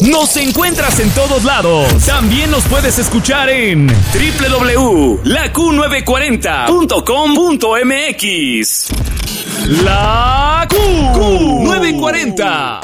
Nos encuentras en todos lados. También nos puedes escuchar en www.laq940.com.mx. La Q940.